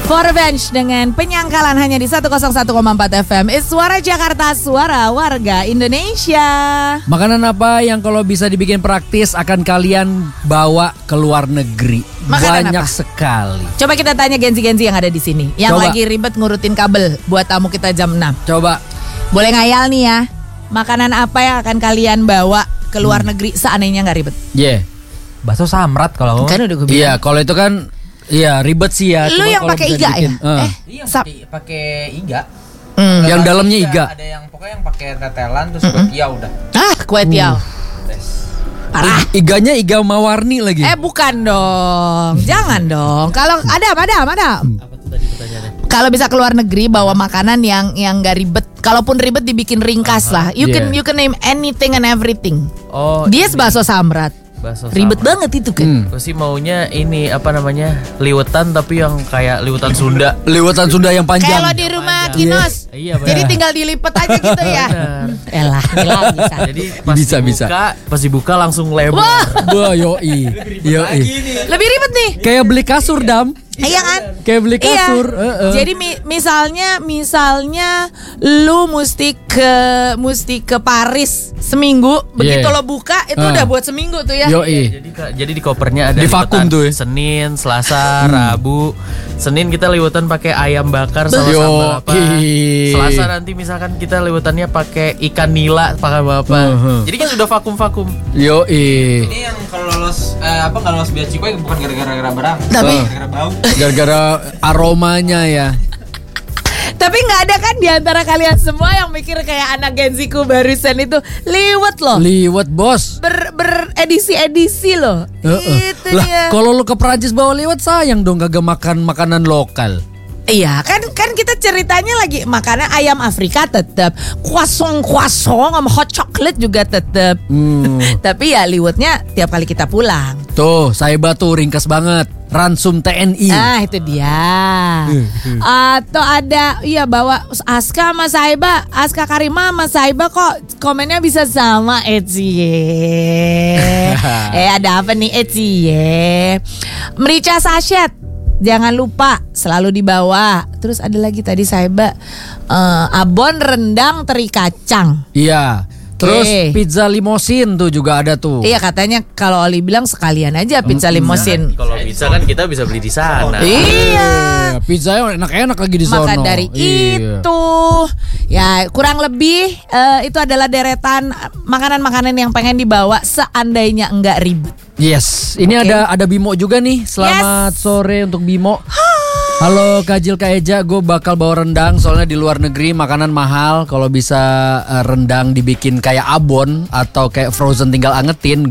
For Revenge dengan Penyangkalan hanya di 101,4 FM. Suara Jakarta, suara warga Indonesia. Makanan apa yang kalau bisa dibikin praktis akan kalian bawa ke luar negeri? Makanan Banyak apa? sekali. Coba kita tanya Genzi-Genzi yang ada di sini, yang Coba. lagi ribet ngurutin kabel buat tamu kita jam 6. Coba. Boleh ngayal nih ya. Makanan apa yang akan kalian bawa ke luar negeri seandainya nggak ribet? Bakso samrat kalau Kan udah gue bilang. Iya, kalau itu kan ribat sih ya. Lu Cuma yang kalau pakai bisa iga ya? dibikin, Iya, Sap. pakai iga. Yang dalamnya iga. Ada yang pokoknya yang pakai tetelan terus ya udah. Kue tiaw. Parah. Iganya iga mawarni lagi. Bukan dong. Jangan dong. Kalau ada. Apa tuh tadi pertanyaannya? Kalau bisa keluar negeri bawa makanan yang nggak ribet. Kalaupun ribet dibikin ringkas lah. You can name anything and everything. Oh, Dia bakso samrat. bakso Ribet samrat. banget itu kan. Gue sih maunya ini apa namanya? Liwetan tapi yang kayak liwetan Sunda. Liwetan Sunda yang panjang. Kalau di rumah Kinos. Iya, Jadi tinggal dilipet aja gitu ya. Elah, bisa. Jadi pas Bisa. dibuka langsung lebar. Wah, yoi. Lebih ribet nih. Kayak beli kasur, Dam. Iya kan? Kayak beli kasur. Jadi misalnya lu mesti ke Paris seminggu, begitu lo buka itu udah buat seminggu tuh ya. Yoi. Jadi di kopernya ada Di vakum liwetan tuh ya? Senin, Selasa, Rabu. Senin kita liwetan pakai ayam bakar sama Yo, sambal apa. ih. Selasa nanti misalkan kita liwetannya pakai ikan nila pakai apa. Jadi kan udah vakum-vakum. Yoi. Ini yang kalau lolos nggak lolos bea cukai bukan gara-gara barang, Tapi gara-gara bau. Gara-gara aromanya ya. Tapi nggak ada kan di antara kalian semua yang mikir kayak anak Genziku barusan itu liwet loh. Liwet, bos. Beredisi-edisi loh. Itu Lah, dia. kalau lu ke Prancis bawa liwet sayang dong kagak makan makanan lokal. Iya kan kita ceritanya lagi makanan ayam Afrika tetap, croissant sama hot chocolate juga tetap. Tapi ya liwetnya tiap kali kita pulang. Tuh, Saiba tuh ringkas banget. Ransum TNI. Nah itu dia. Atau ada bawa Aska sama Saiba, Aska Karima sama Saiba kok komennya bisa sama Ecie. Ada apa nih Ecie? Merica sachet. Jangan lupa selalu dibawa. Terus ada lagi tadi Saiba abon rendang teri kacang. Iya. Terus Oke. pizza limosin tuh juga ada tuh. Iya katanya kalau Oli bilang sekalian aja pizza limosin. Kalau bisa kan kita bisa beli di sana. Iya. Pizzanya enak-enak lagi di sono. Maka dari Iya. itu ya kurang lebih itu adalah deretan makanan-makanan yang pengen dibawa seandainya enggak ribet. Yes, ini Oke. ada Bimo juga nih. Selamat sore untuk Bimo. Halo Kak Jil, Kak Eja, gue bakal bawa rendang soalnya di luar negeri makanan mahal. Kalau bisa rendang dibikin kayak abon atau kayak frozen tinggal angetin,